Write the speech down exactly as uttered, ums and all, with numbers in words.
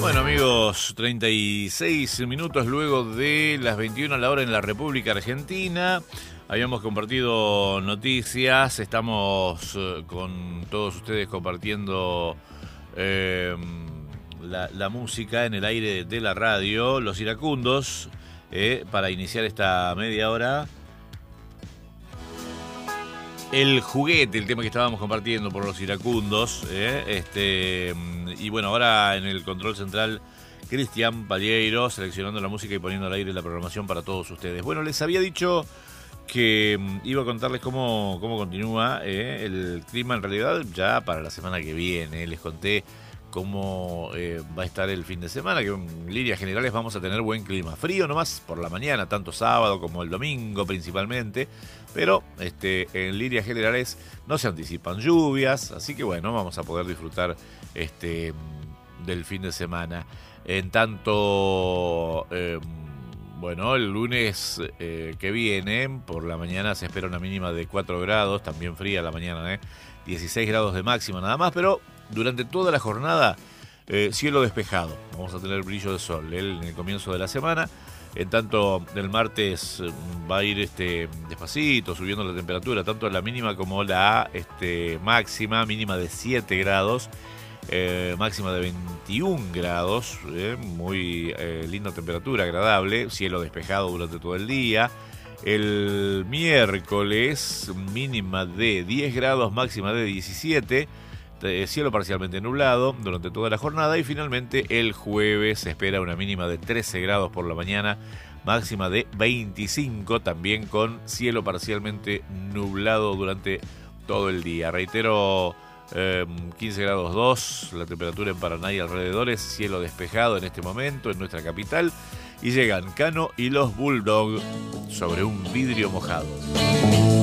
Bueno, amigos, treinta y seis minutos luego de las veintiuna a la hora en la República Argentina. Habíamos compartido noticias, estamos eh, con todos ustedes compartiendo eh, la, la música en el aire de la radio, Los Iracundos, eh, para iniciar esta media hora. El juguete, el tema que estábamos compartiendo por Los Iracundos, eh, este, y bueno, ahora en el control central, Cristian Palleiro, seleccionando la música y poniendo al aire la programación para todos ustedes. Bueno, les había dicho que iba a contarles cómo, cómo continúa eh, el clima en realidad ya para la semana que viene. Les conté cómo eh, va a estar el fin de semana, que en líneas generales vamos a tener buen clima. Frío nomás por la mañana, tanto sábado como el domingo principalmente, pero este, en líneas generales no se anticipan lluvias, así que bueno, vamos a poder disfrutar este, del fin de semana. En tanto, eh, bueno, el lunes eh, que viene, por la mañana se espera una mínima de cuatro grados, también fría la mañana, ¿eh? dieciséis grados de máxima nada más, pero durante toda la jornada, eh, cielo despejado. Vamos a tener brillo de sol ¿eh? en el comienzo de la semana. En tanto, el martes va a ir este, despacito, subiendo la temperatura, tanto la mínima como la este, máxima, mínima de siete grados, eh, máxima de veintiún grados, eh, muy eh, linda temperatura, agradable, cielo despejado durante todo el día. El miércoles, mínima de diez grados, máxima de diecisiete, cielo parcialmente nublado durante toda la jornada. Y finalmente el jueves se espera una mínima de trece grados por la mañana, máxima de veinticinco, también con cielo parcialmente nublado durante todo el día. Reitero, eh, quince grados dos, la temperatura en Paraná y alrededores, cielo despejado en este momento en nuestra capital. Y llegan Cano y los Bulldogs sobre un vidrio mojado.